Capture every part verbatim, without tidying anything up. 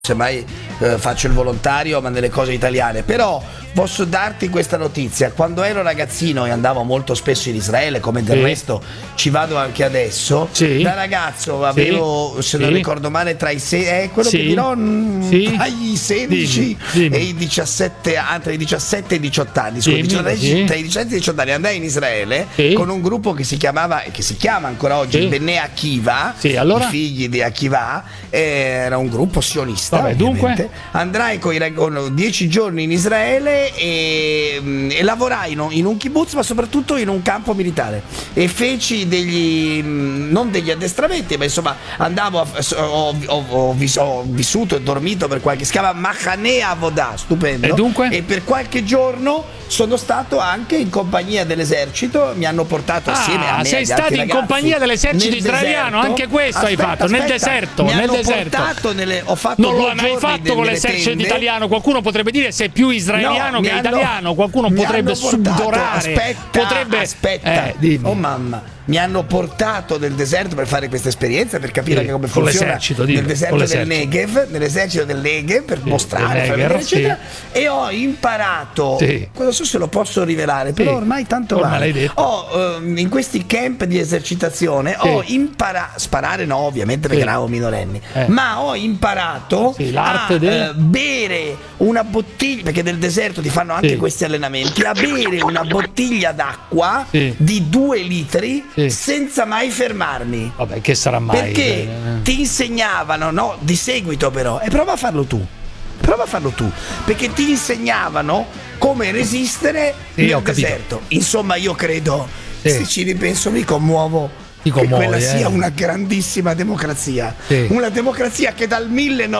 semmai eh, faccio il volontario ma nelle cose italiane, però posso darti questa notizia: quando ero ragazzino e andavo molto spesso in Israele, come del sì. resto ci vado anche adesso, sì. da ragazzo avevo, sì. se non sì. ricordo male, tra i sei, eh, quello sì. che dirò mh, sì. tra i sedici dimmi, dimmi. e i diciassette, tra i diciassette e i diciotto anni, scusi, dimmi, tra, sì. tra i diciassette e i diciotto anni andai in Israele sì. con un gruppo che si chiamava, che si chiama ancora oggi, sì. Bnei Akiva, sì, allora? i figli di Akiva, era un gruppo sionista. Vabbè, dunque andrai con, i, con dieci giorni in Israele e, e lavorai in, in un kibbutz, ma soprattutto in un campo militare, e feci degli non degli addestramenti, ma insomma andavo a, ho, ho, ho, ho vissuto e dormito per qualche, si chiama Machaneh Avodah, stupendo, e dunque? E per qualche giorno sono stato anche in compagnia dell'esercito, mi hanno portato ah, assieme a me, sei stato in compagnia dell'esercito israeliano, deserto. Anche questo aspetta, hai fatto aspetta, nel deserto, mi nel hanno deserto. Portato nelle, ho fatto non lo hai mai fatto con l'esercito tende. italiano. Qualcuno potrebbe dire sei più israeliano no, che hanno, italiano, qualcuno potrebbe subdolare, aspetta, potrebbe aspetta eh, oh mamma, mi hanno portato nel deserto per fare questa esperienza, per capire sì, come funziona nel deserto del Negev, nell'esercito del Negev, per sì, mostrare Negev, sì. e ho imparato sì. non so se lo posso rivelare, però sì. ormai tanto vale. Ho um, in questi camp di esercitazione sì. ho imparato sparare no ovviamente perché sì. eravamo minorenni eh. ma ho imparato sì, l'arte a del... uh, bere una bottiglia, perché nel deserto ti fanno anche sì. questi allenamenti, a bere una bottiglia d'acqua sì. di due litri sì. senza mai fermarmi. Vabbè, che sarà mai? Perché eh. ti insegnavano, no, di seguito però, e prova a farlo tu. Prova a farlo tu, perché ti insegnavano come resistere sì, nel deserto. Insomma, io credo, sì. se ci ripenso mi commuovo, che quella sia eh. una grandissima democrazia, sì. una democrazia che dal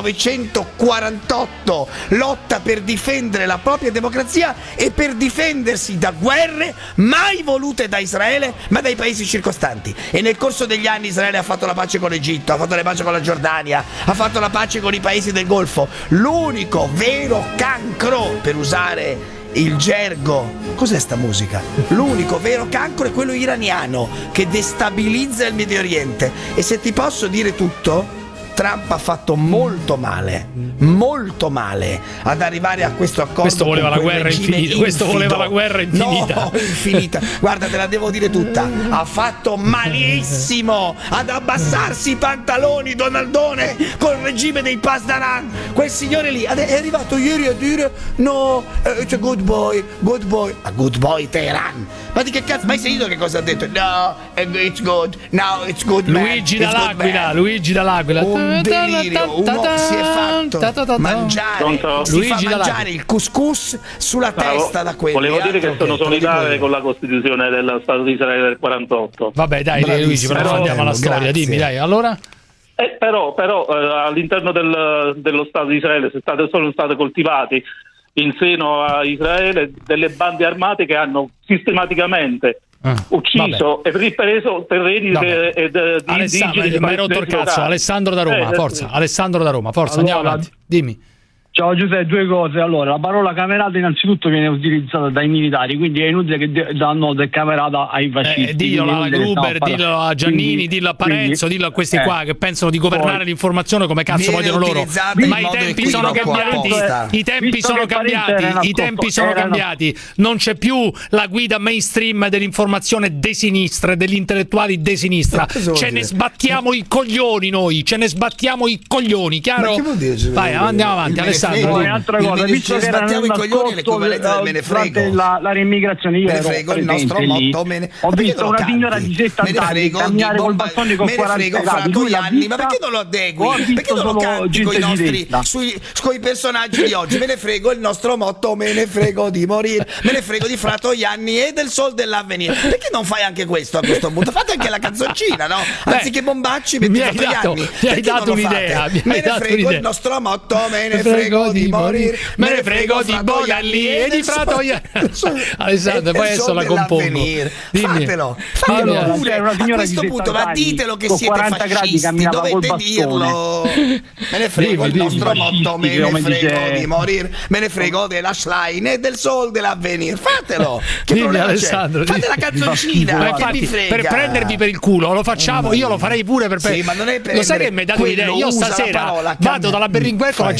millenovecentoquarantotto lotta per difendere la propria democrazia e per difendersi da guerre mai volute da Israele ma dai paesi circostanti. E nel corso degli anni Israele ha fatto la pace con l'Egitto, ha fatto la pace con la Giordania, ha fatto la pace con i paesi del Golfo. L'unico vero cancro, per usare il gergo, cos'è sta musica? L'unico vero cancro è quello iraniano, che destabilizza il Medio Oriente. E se ti posso dire tutto, Trump ha fatto molto male, molto male ad arrivare a questo accordo. Questo voleva la guerra infinita. Questo voleva la guerra infinita. No, infinita. Guarda, te la devo dire tutta. Ha fatto malissimo ad abbassarsi i pantaloni, Donaldone, col regime dei Pasdaran. Quel signore lì è arrivato ieri a dire no, it's a good boy, good boy. A good boy Teheran. Ma di che cazzo? Mai sentito che cosa ha detto? No, it's good. No, it's good man. Luigi dall'Aquila, Luigi dall'Aquila. Un delirio, uno si è fatto mangiare, si fa mangiare il couscous sulla testa da quelli. Volevo dire che sono solidale con la Costituzione dello Stato di Israele del quarantotto. Vabbè, dai, bravissimo, Luigi, però andiamo alla storia, grazie. Dimmi, dai, allora. Eh, però però eh, all'interno del, dello Stato di Israele sono state, sono state coltivati in seno a Israele delle bande armate che hanno sistematicamente Ah, ucciso vabbè. e ripreso terreni de, de, de, di Alessandro, di, mi rotto il cazzo. Alessandro da Roma, eh, forza. Sì. Alessandro da Roma, forza, allora, andiamo avanti. Dimmi. Ciao Giuseppe, due cose. Allora, la parola camerata innanzitutto viene utilizzata dai militari, quindi è inutile che de- danno del camerata ai fascisti. Eh, dillo alla Gruber, dillo a Giannini, quindi, dillo a Parenzo, quindi, dillo a questi eh, qua che pensano di governare poi, l'informazione come cazzo vogliono loro. Ma i tempi sono cambiati, i tempi sono cambiati, i tempi sono cambiati. Non c'è più la guida mainstream dell'informazione de sinistra, degli intellettuali de sinistra. Ce ne sbattiamo i coglioni noi, ce ne sbattiamo i coglioni, chiaro? Vai, andiamo avanti. Poi un'altra cosa, visto che era i coglioni l'equivalente del me ne frego. La, la riimmigrazione, io me ne frego il nostro motto, me ne... ho visto una signora di settanta anni camminare col bastone con quaranta gradi, lui anni, ma perché non lo adegui? Perché non lo canti con i nostri sui coi personaggi di oggi? Me ne frego il nostro motto, me ne frego di morire, me ne frego di Fra Togliani e del Sol dell'Avvenire. Perché non fai anche questo a questo punto? Fate anche la canzoncina, no? Anziché Bombacci metti Fra Togliani. Mi hai dato un'idea, me ne frego il nostro motto, me ne frego frego di morire, me ne frego di Bonalli e di Fratoia. Alessandro, poi adesso la compongo. Fatelo, fatelo allora, pure. A questo punto, ma ditelo che siete fascisti, dovete dirlo. Me ne frego il nostro motto, me ne frego di morire, me ne frego della Schlein e del Sol dell'Avvenir. Fatelo. Che dimmi, Alessandro, fate la canzoncina, ma infatti, per prendervi per il culo lo facciamo, io lo farei pure per, sì, ma non è per lo sai che mi hai dato l'idea, io stasera vado dalla Berlinguer con la